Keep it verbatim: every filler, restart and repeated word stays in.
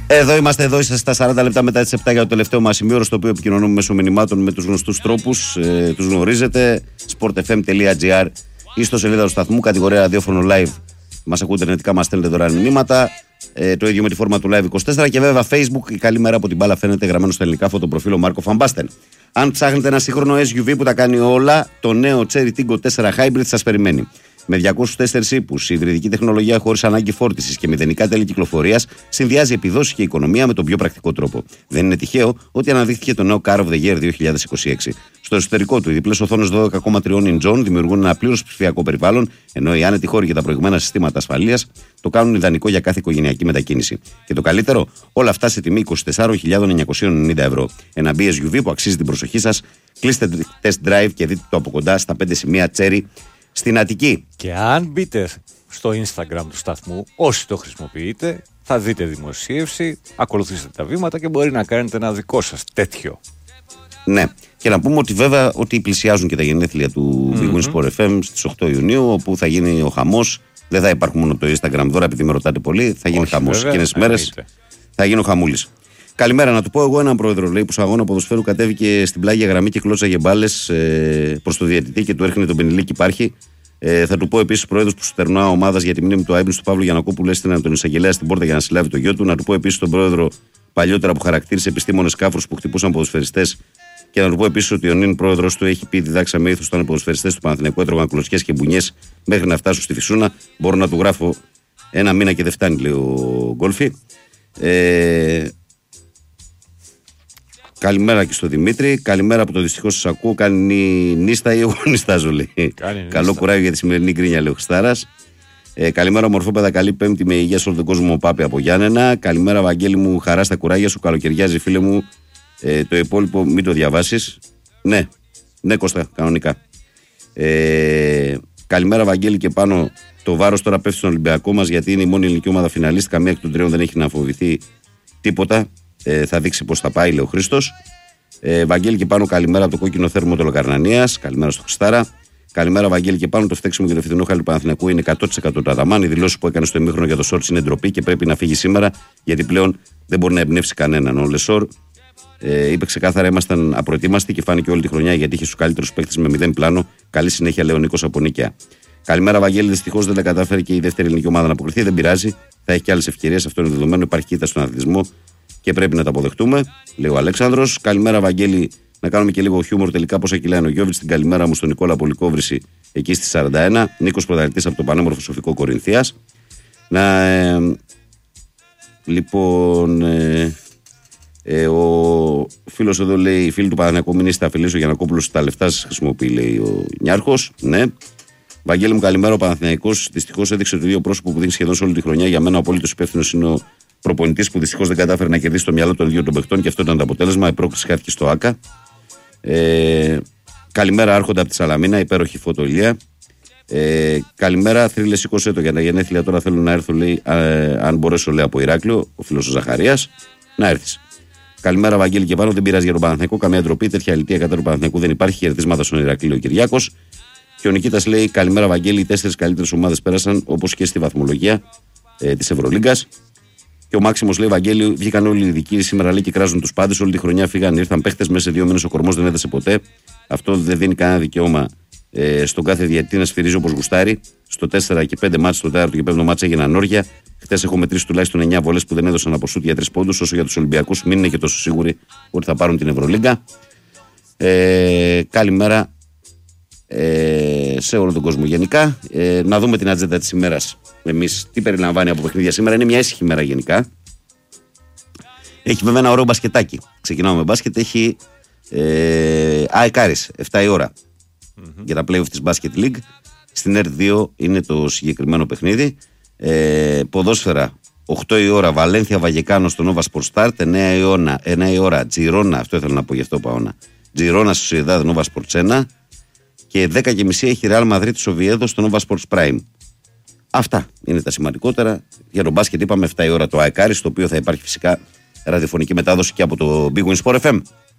Εδώ είμαστε, εδώ είστε στα σαράντα λεπτά μετά τις επτά για το τελευταίο μας ημίωρο, στο οποίο επικοινωνούμε μέσω μηνυμάτων με τους γνωστούς τρόπους. Ε, τους γνωρίζετε. sportfm.gr ή στο σελίδα του σταθμού, κατηγορία ραδιόφωνο live. Μας ακούτε ιντερνετικά, μας στέλνετε δωρεάν μηνύματα. Ε, το ίδιο με τη φόρμα του Live είκοσι τέσσερα και βέβαια Facebook. Η καλή μέρα από την μπάλα φαίνεται γραμμένο στα ελληνικά φωτοπροφίλ ο Μάρκο Φαμπάστεν. Αν ψάχνετε ένα σύγχρονο ες γιου βι που τα κάνει όλα, το νέο Cherry Tiggo τέσσερα Hybrid σας περιμένει. Με διακόσιους τέσσερις ύπους, η υβριδική τεχνολογία χωρίς ανάγκη φόρτισης και μηδενικά τέλη κυκλοφορίας συνδυάζει επιδόσεις και οικονομία με τον πιο πρακτικό τρόπο. Δεν είναι τυχαίο ότι αναδείχθηκε το νέο Car of the Year δύο χιλιάδες είκοσι έξι. Στο εσωτερικό του, οι διπλές οθόνες δώδεκα κόμμα τρία inch δημιουργούν ένα πλήρως ψηφιακό περιβάλλον, ενώ οι άνετοι χώροι και τα προηγμένα συστήματα ασφαλείας το κάνουν ιδανικό για κάθε οικογενειακή μετακίνηση. Και το καλύτερο, όλα αυτά σε τιμή είκοσι τέσσερις χιλιάδες εννιακόσια ενενήντα ευρώ. Ένα μπι ες γιου βι που αξίζει την προσοχή σας. Κλείστε test drive και δείτε το από κοντά στα πέντε σημεία Cherry στην Αττική. Και αν μπείτε στο Instagram του σταθμού, όσοι το χρησιμοποιείτε, θα δείτε δημοσίευση, ακολουθήστε τα βήματα και μπορεί να κάνετε ένα δικό σας τέτοιο. Ναι. Και να πούμε ότι βέβαια ότι πλησιάζουν και τα γενέθλια του mm-hmm. Big Win Sport εφ εμ στις οκτώ Ιουνίου, όπου θα γίνει ο χαμός. Δεν θα υπάρχουν μόνο το Instagram δώρα, επειδή με ρωτάτε πολύ. Θα γίνει χαμός. Εκείνες τις μέρες θα γίνει ο χαμούλης. Καλημέρα, να του πω εγώ έναν πρόεδρο, λέει, που σε αγώνα ποδοσφαίρου κατέβηκε στην πλάγια γραμμή και κλώτσαγε μπάλες ε, προς το διαιτητή και του έρχεται τον πενιλίκι υπάρχει. Ε, θα του πω επίσης πρόεδρος που στερνά ομάδα για τη μνήμη του Άιμπνου του Παύλου Γιαννακόπουλου έστειλε τον εισαγγελέα στην πόρτα για να συλλάβει το γιο του. Να του πω επίσης τον πρόεδρο παλιότερα που χαρακτήρισε επιστήμονες κάφρους που χτυπούσαν ποδοσφαιριστές. Και να του πω επίσης ότι ο νυν πρόεδρος του έχει πει: διδάξαμε ήθος όταν οι ποδοσφαιριστές του Παναθηναϊκού έτρωγαν κλωτσιές και μπουνιές μέχρι να φτάσουν στη Φυσούνα. Μπορώ να του γράφω ένα μήνα και δεν φτάνει, λέει ο Γκόλφι. Ε, Καλημέρα και στο Δημήτρη. Καλημέρα από το δυστυχώς σας ακούω. Κάνει νύστα ή εγώ νυστάζω, λέει. Καλό κουράγιο για τη σημερινή γκρίνια, λέει ο Χριστάρας. Ε, καλημέρα, μορφόπεδα. Καλή Πέμπτη με υγεία σε όλο τον κόσμο. Πάπη από Γιάννενα. Καλημέρα, Βαγγέλη μου. Χαρά στα κουράγια σου. Καλοκαιριάζει, φίλε μου. Ε, το υπόλοιπο μην το διαβάσεις. Ναι, ναι, Κώστα, κανονικά. Ε, καλημέρα, Βαγγέλη, και πάνω. Το βάρος τώρα πέφτει στον Ολυμπιακό μας, γιατί είναι η μόνη ελληνική ομάδα φιναλίστ. Καμία εκ των τριών δεν έχει να φοβηθεί τίποτα. Ε, θα δείξει πώς θα πάει, λέει ο Χρήστος. Ε, Βαγγέλη και πάνω, καλημέρα από το κόκκινο θέρμο του Λοκαρνανίας. Καλημέρα στο Χριστάρα. Καλημέρα, Βαγγέλη και πάνω. Το φταίξιμο για το φετινό χάλι του Παναθηναϊκού είναι εκατό τοις εκατό το Αδαμάν. Η δηλώση που έκανε στο ημίχρονο για το Σόρτς είναι ντροπή και πρέπει να φύγει σήμερα, γιατί πλέον δεν μπορεί να εμπνεύσει κανέναν. Ο Λεσόρ ε, είπε ξεκάθαρα: ήμασταν απροετοίμαστοι και φάνηκε όλη τη χρονιά γιατί είχε του καλύτερου παίκτες με μηδέν πλάνο. Καλή συνέχεια, λέει ο Νίκος από Νίκαια. Καλημέρα, Βαγγέλη. Δυστυχώς δεν τα κατάφερε και η δεύτερη ελληνική ομάδα να αποκριθεί. Δεν πειράζει. Θα έχει και άλλες ευκαιρίες. Αυτό είναι δεδομένο. Υπάρχει κοίτα στον αθλητισμό και πρέπει να τα αποδεχτούμε, λέει ο Αλέξανδρος. Καλημέρα, Βαγγέλη. Να κάνουμε και λίγο χιούμορ τελικά πόσα κιλά είναι ο Γιώβιτς. Την καλημέρα μου στον Νικόλα Πολυκόβρηση εκεί στη σαράντα ένα. Νίκος πρωταθλητής από το πανέμορφο Σοφικό Κορινθίας. Να. Ε, λοιπόν. Ε, ε, ο φίλος εδώ λέει: οι φίλοι του Παναθηναϊκού μην είστε αφιλείς, ο Γιαννακόπουλος τα λεφτά σας χρησιμοποιεί, λέει ο Νιάρχος. Ναι. Βαγγέλη μου, καλημέρα. Ο Παναθηναϊκός δυστυχώς έδειξε το ίδιο πρόσωπο που δείχνει σχεδόν σε όλη τη χρονιά. Για μένα ο απόλυτος υπεύθυνος είναι ο προπονητής που δυστυχώς δεν κατάφερε να κερδίσει το μυαλό των δύο των παιχτών και αυτό ήταν το αποτέλεσμα. Η πρόκληση χάθηκε στο ΆΚΑ. Ε, καλημέρα, Άρχοντα από τη Σαλαμίνα, υπέροχη φωτοηλία. Ε, καλημέρα, Θρύλε, σήκωσέ το για τα γενέθλια. Τώρα θέλω να έρθω, λέει, α, αν μπορέσω, λέει, από Ηράκλειο, ο φίλος ο Ζαχαρίας. Να έρθεις. Καλημέρα, Βαγγέλη και πάνω. Δεν πειράζει για τον Παναθηναϊκό, καμία ντροπή. Τέτοια αλήθεια κατά του Παναθηναϊκού δεν υπάρχει. Χαιρετίσματα στον Ηρακλείο ο Κυριάκος. Και ο Νικήτας λέει: καλημέρα, Βαγγέλη. Οι τέσσερις καλύτερες ομάδες πέρασαν, όπως και στη βαθμολογία ε, της Ευρωλίγκας. Και ο Μάξιμος λέει: Βαγγέλη, βγήκαν όλοι οι ειδικοί σήμερα, λέει, και κράζουν τους πάντες. Όλη τη χρονιά φύγαν, ήρθαν παίχτες μέσα σε δύο μήνες. Ο κορμός δεν έδεσε ποτέ. Αυτό δεν δίνει κανένα δικαίωμα ε, στον κάθε διαιτητή να σφυρίζει όπως γουστάρει. Στο τέσσερα και πέντε μάτς, στο τέταρτο και πέμπτο μάτς έγιναν όρια. Χθες έχω μετρήσει τουλάχιστον εννιά βολές που δεν έδωσαν από σουτ για τρεις πόντους. Όσο για τους Ολυμπιακούς, μην είναι και τόσο σίγουροι ότι θα πάρουν την Ευρωλίγκα. Ε, καλημέρα ε, σε όλο τον κόσμο γενικά. Ε, να δούμε την ατζέντα της ημέρας. Εμείς τι περιλαμβάνει από παιχνίδια σήμερα. Είναι μια ήσυχη ημέρα γενικά. Έχει βέβαια ένα ωραίο μπασκετάκι. Ξεκινάμε με μπάσκετ. Έχει ε, ΑΕΚ Άρης, επτά η ώρα mm-hmm. για τα play-off της Basket League. Στην ΕΡΤ δύο είναι το συγκεκριμένο παιχνίδι. Ε, ποδόσφαιρα, οκτώ η ώρα Βαλένθια Βαγεκάνο στο Nova Sport Start. εννιά η ώρα Τζιρόνα, αυτό ήθελα να πω, γι' αυτό πάω να. Τζιρόνα στο Σιεδάδ Nova Sports ένα. Και δέκα και μισή έχει Real Madrid στο Βιέδο στο Nova Sports Prime. Αυτά είναι τα σημαντικότερα. Για τον μπάσκετ είπαμε επτά η ώρα το ΑΕΚ Άρης, στο οποίο θα υπάρχει φυσικά ραδιοφωνική μετάδοση και από το Big Win Sport εφ εμ.